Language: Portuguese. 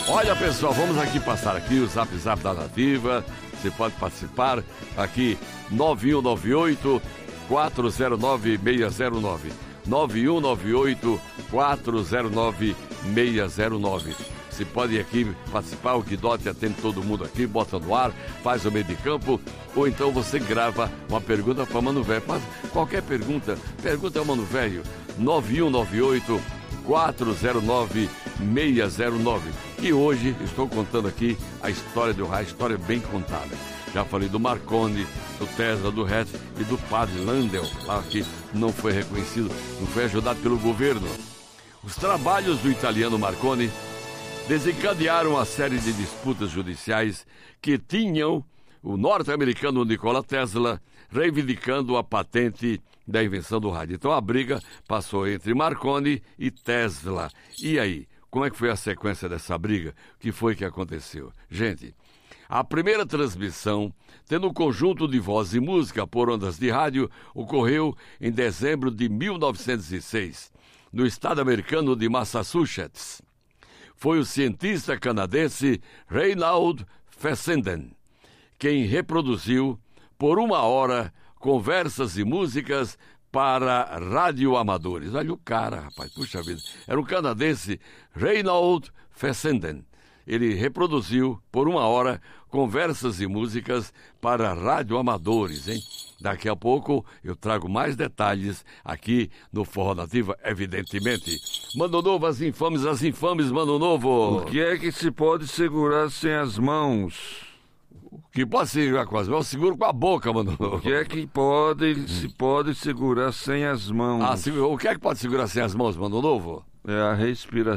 Olha, pessoal, vamos aqui passar aqui o Zap Zap da Nativa. Você pode participar aqui, 9198-409-609. 9198-409-609. Você pode aqui participar, o Guidotti atende todo mundo aqui, bota no ar, faz o meio de campo, ou então você grava uma pergunta para Mano Velho. Mas qualquer pergunta ao Mano Velho, 9198-409-609. E hoje estou contando aqui a história do rádio, história bem contada. Já falei do Marconi, do Tesla, do Hetz e do Padre Landel, lá que não foi reconhecido, não foi ajudado pelo governo. Os trabalhos do italiano Marconi desencadearam uma série de disputas judiciais que tinham o norte-americano Nikola Tesla reivindicando a patente da invenção do rádio. Então a briga passou entre Marconi e Tesla. E aí, como é que foi a sequência dessa briga? O que foi que aconteceu? Gente, a primeira transmissão, tendo um conjunto de voz e música por ondas de rádio, ocorreu em dezembro de 1906, no estado americano de Massachusetts. Foi o cientista canadense Reinald Fessenden quem reproduziu por 1 hora conversas e músicas para radioamadores. Olha o cara, rapaz, puxa vida. Era um canadense, Reinald Fessenden. Ele reproduziu por 1 hora conversas e músicas para radioamadores, hein? Daqui a pouco eu trago mais detalhes aqui no Forró Nativa, evidentemente. Mano Novo, as infames, Mano Novo. O que é que se pode segurar sem as mãos? O que pode segurar com as mãos, seguro com a boca, Mano Novo. O que é que se pode segurar sem as mãos? O que é que pode segurar sem as mãos, Mano Novo? É a respiração.